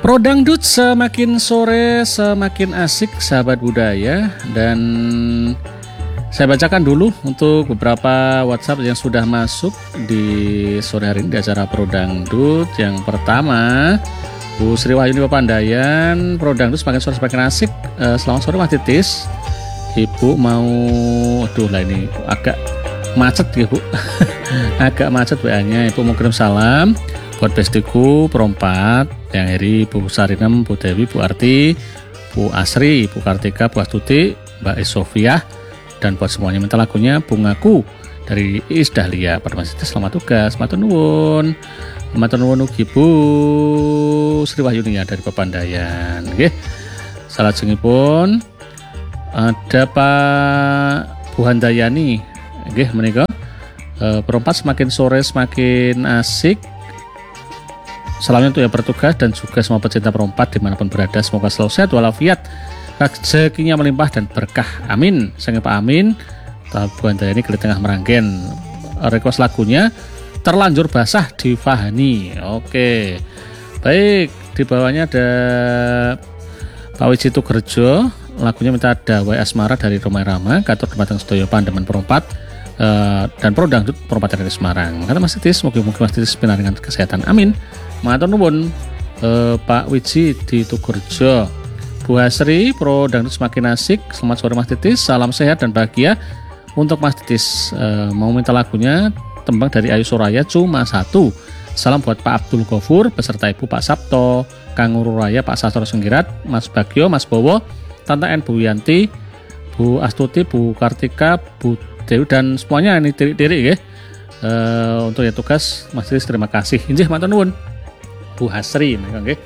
Pro Dangdut semakin sore semakin asik sahabat budaya. Dan saya bacakan dulu untuk beberapa WhatsApp yang sudah masuk di sore hari ini di acara Pro Dangdut. Yang pertama, Bu Sri Wahyuni Papandayan, Pro Dangdut semakin sore semakin asik. Selamat sore Mas Titis. Ibu mau, aduh lah ini agak macet ya Bu. Agak macet WA-nya. Ibu mau kirim salam buat bestiku perempat yang hari Bu Sarinem, Bu Dewi, Bu Arti, Bu Asri, Bu Kartika, Bu Astuti, Mbak Sofia, dan buat semuanya minta lagunya Bungaku dari Iis Dahlia. Pada Mas Titis selamat tugas, matur nuwun. Matur nuwun ugi Bu Sri Wahyuni ya dari Papandayan. Nggih. Salajengipun ada Pak Bu Handayani. Nggih menika perempat semakin sore semakin asik. Salamnya untuk yang bertugas dan juga semua pecinta perempat dimanapun berada. Semoga selalu sehat walafiat, rezekinya melimpah dan berkah. Amin. Sang Pak Amin. Bu Handayani ke tengah Meranggen. Request lagunya Terlanjur Basah di Fahani. Oke. Baik, di bawahnya ada Pak Wiji Tugerjo. Lagunya minta Dawai Asmara dari Romai Rama, Katur Dumateng Sedaya Pandemen Perempat, dan Pro Dangdut Perempat dari Semarang. Kata Mas Titis, mungkin Mas Titis dengan kesehatan. Amin. Matur nuwun Pak Wiji di Tugerjo. Bu Hasri, Pro Dangdut semakin asik. Selamat sore Mas Titis, salam sehat dan bahagia untuk Mas Titis. Mau minta lagunya tembang dari Ayu Soraya cuma satu. Salam buat Pak Abdul Ghafur beserta Ibu Pak Sabto, Kang Ururaya, Pak Sastro Senggirat, Mas Bagio, Mas Bowo, Tante N, Bu Yanti, Bu Astuti, Bu Kartika, Bu Dewi, dan semuanya ini diri ya. Untuk ya tugas Mas Titis terima kasih. Injih matur nuwun. Bu Hasri nggih.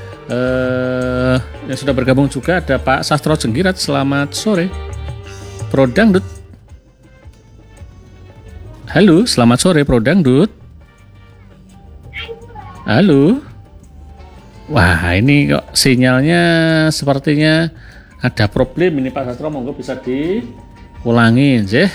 Yang sudah bergabung juga ada Pak Sastro Senggirat. Selamat sore. Pro Dangdut. Halo, selamat sore Pro Dangdut. Halo. Wah, ini kok sinyalnya sepertinya ada problem ini Pak Sastro, monggo bisa diulangi nggih.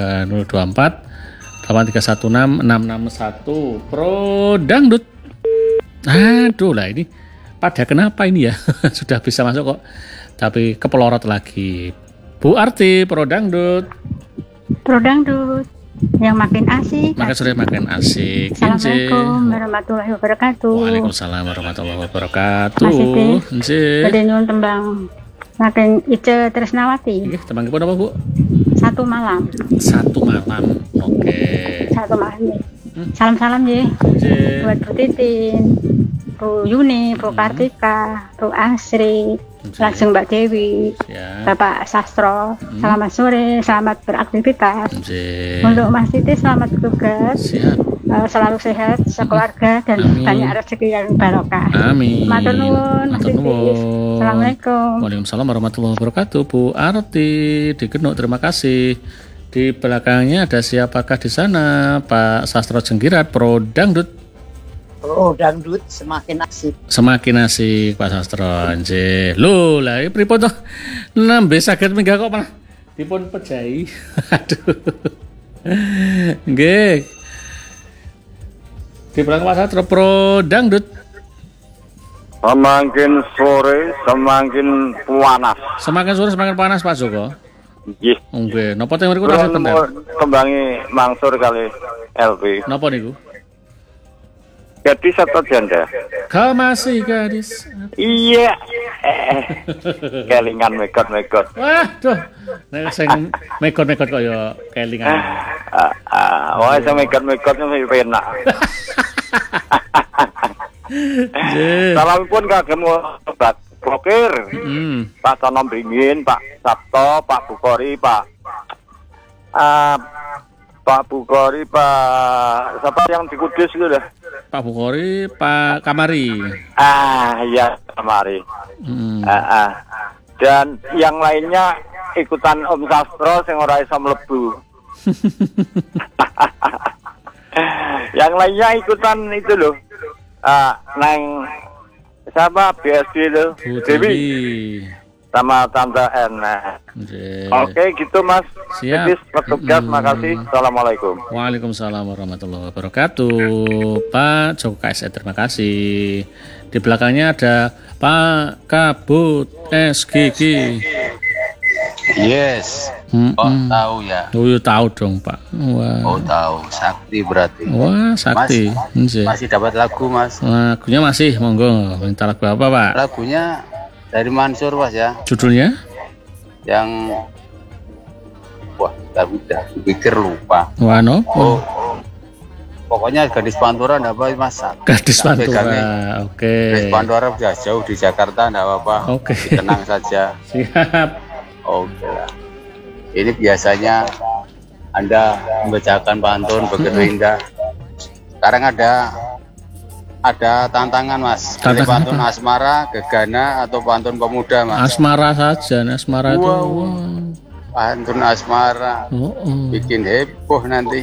024 8316 661 Pro Dangdut. Aduh lah ini pada kenapa ini ya. Sudah bisa masuk kok tapi kepelorot lagi. Bu Arti, Pro Dangdut. Pro Dangdut yang makin asik. Makin sore makin asik. Assalamualaikum warahmatullahi wabarakatuh. Waalaikumsalam warahmatullahi wabarakatuh. Masih Bade nyuwun tembang makin Ice Tresnawati. Nggih, tembang pun apa Bu? Satu malam. Satu malam. Oke. Satu malam ya. Salam-salam ya. Buat Bu Titin, Bu Yuni, Bu Kartika, Bu Asri, langsung Mbak Dewi, Bapak Sastro. Selamat sore, selamat beraktivitas. Untuk Mas Titis selamat bertugas. Selalu sehat sekeluarga dan banyak rezeki yang barokah. Amin. Matur nuwun Mas Titis. Assalamualaikum. Waalaikumsalam warahmatullahi wabarakatuh. Bu Arti di Genuk, terima kasih. Di belakangnya ada siapakah di sana? Pak Sastro Senggirat, Pro Dangdut. Pro Dangdut semakin asik. Semakin asik Pak Sastro. Nggih. Lho, lah pripun to? Nembe saged minggah kok malah dipun pejahi. Aduh. Nggih. Di belakang Pak Sastro, Pro Dangdut. Semakin sore semakin panas. Semakin sore semakin panas Pak Joko. Nggih. Nggih, napa teng mriku tasih bentar? Kembangi mangsur kali LP. Napa niku? Gadis atau janda? Kau masih gadis. Iya. Kelingan mekot-mekot. Waduh. Nek sing mekot-mekot kok ya kelingan. Wah, sing mekot-mekot mesti penak. Salam pun kagem obat Bokir, Pak Tonom Bringin, Pak Sabto, Pak Bukori, Pak Bukori, Pak siapa yang di Kudus itu dah? Pak Bukori, Pak Kamari. Iya Kamari. Dan yang lainnya ikutan Om Sastro sing ora iso mlebu. Yang lainnya ikutan itu loh. Neng siapa BSD itu? Bu Dewi. sama Tante Ena. Oke, gitu Mas. Siap. Tipis petugas, makasih. Assalamualaikum. Waalaikumsalam warahmatullahi wabarakatuh. Pak Joko KSE, terima kasih. Di belakangnya ada Pak Kabut SGG. Yes. Tahu ya. Oh, ya tahu dong Pak. Wah. Oh tahu, Sakti berarti. Wah, Sakti. Masih dapat lagu Mas. Lagunya masih, monggo. Minta lagu apa Pak? Lagunya dari Mansur Mas ya. Judulnya? Yang tapi udah pikir lupa. Wah, no. Pokoknya Gadis Pantura enggak apa Mas. Gadis Pantura. Oke. Gadis Pantura udah jauh di Jakarta enggak apa-apa. Oke. Tenang saja. Siap. Oke lah. Ini biasanya Anda membacakan pantun begitu indah. Sekarang ada tantangan Mas. Pilih pantun asmara, gegana atau pantun pemuda Mas. Asmara saja, asmara itu. Pantun asmara. Bikin heboh nanti.